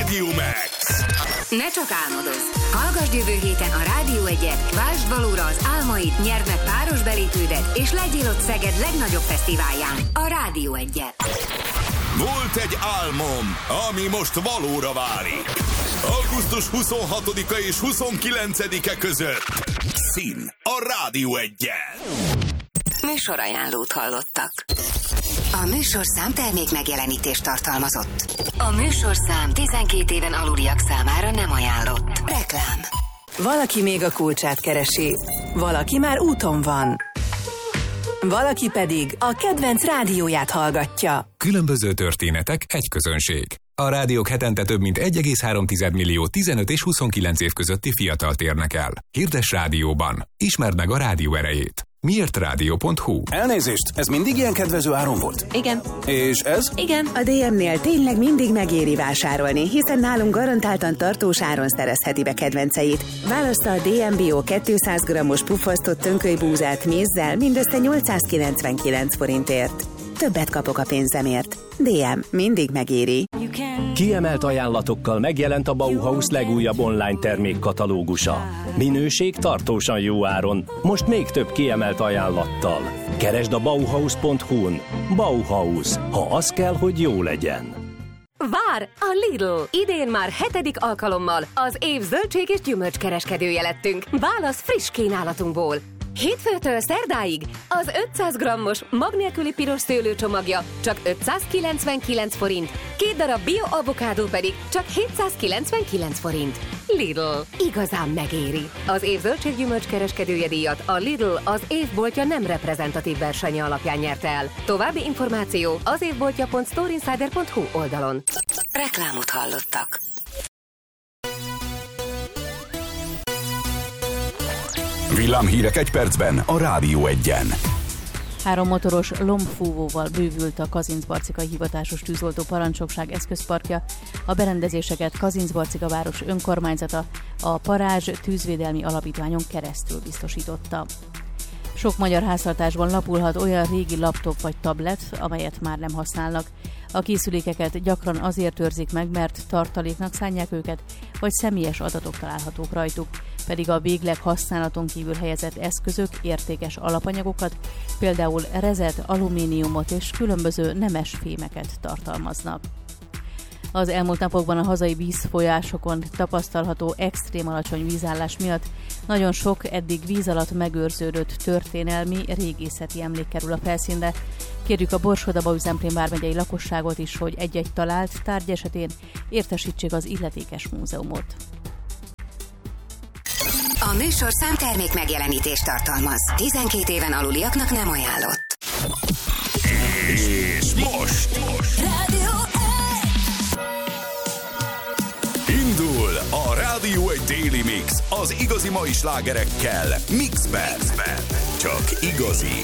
Radio Max. Ne csak álmodozz! Hallgasd jövő héten a Rádió 1-et, vásd valóra az álmaid, nyerd meg páros belépődet, és legyél ott Szeged legnagyobb fesztiválján, a Rádió 1-et. Volt egy álmom, ami most valóra válik. Augusztus 26-a és 29-e között. Szín a Rádió 1-jel. Műsorajánlót hallottak. A műsorszám termék megjelenítést tartalmazott. A műsorszám 12 éven aluliak számára nem ajánlott. Reklám. Valaki még a kulcsát keresi, valaki már úton van. Valaki pedig a kedvenc rádióját hallgatja. Különböző történetek, egy közönség. A rádiók hetente több mint 1,3 millió 15 és 29 év közötti fiatalt érnek el. Hirdess rádióban. Ismerd meg a rádió erejét. miértradio.hu. Elnézést, ez mindig ilyen kedvező áron volt? Igen. És ez? Igen. A DM-nél tényleg mindig megéri vásárolni, hiszen nálunk garantáltan tartós áron szerezheti be kedvenceit. Válassza a DM Bio 200 g-os puffasztott tönkölybúzát mézzel mindössze 899 forintért. Többet kapok a pénzemért. DM mindig megéri. Kiemelt ajánlatokkal megjelent a Bauhaus legújabb online termékkatalógusa. Minőség tartósan jó áron, most még több kiemelt ajánlattal. Keresd a Bauhaus.hu-n. Bauhaus, ha az kell, hogy jó legyen. Vár! A Lidl! Idén már 7. alkalommal az év zöldség és gyümölcskereskedője lettünk. Válasz friss kínálatunkból. Hétfőtől szerdáig az 500 g-os mag nélküli piros szőlőcsomagja csak 599 forint, 2 darab bio avokádó pedig csak 799 forint. Lidl. Igazán megéri. Az év zöldséggyümölcs kereskedője díjat a Lidl az évboltja nem reprezentatív versenye alapján nyerte el. További információ az évboltja.storeinsider.hu oldalon. Reklámot hallottak. Villámhírek egy percben a Rádió 1-en. 3 motoros lombfúvóval bővült a Kazincbarcikai hivatásos tűzoltó parancsnokság eszközparkja. A berendezéseket Kazincbarcika város önkormányzata a Parázs tűzvédelmi alapítványon keresztül biztosította. Sok magyar háztartásban lapulhat olyan régi laptop vagy tablet, amelyet már nem használnak. A készülékeket gyakran azért őrzik meg, mert tartaléknak szánják őket, vagy személyes adatok találhatók rajtuk, pedig a végleg használaton kívül helyezett eszközök értékes alapanyagokat, például rezet, alumíniumot és különböző nemes fémeket tartalmaznak. Az elmúlt napokban a hazai vízfolyásokon tapasztalható extrém alacsony vízállás miatt nagyon sok eddig víz alatt megőrződött történelmi, régészeti emlék kerül a felszínre. Kérjük a Borsod-Abaúj-Zemplén vármegyei lakosságot is, hogy egy-egy talált tárgy esetén értesítsék az illetékes múzeumot. A műsorszám termék megjelenítést tartalmaz. 12 éven aluliaknak nem ajánlott. És most Rádió 1! indul a Rádió 1 Daily Mix az igazi mai slágerekkel Mixben. Csak igazi.